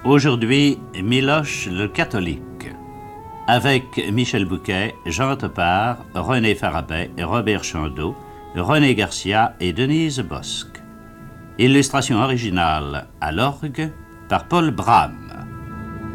Aujourd'hui, Miloche le catholique. Avec Michel Bouquet, Jean Topard, René Farabet, Robert Chandeau, René Garcia et Denise Bosc. Illustration originale à l'orgue par Paul Bram.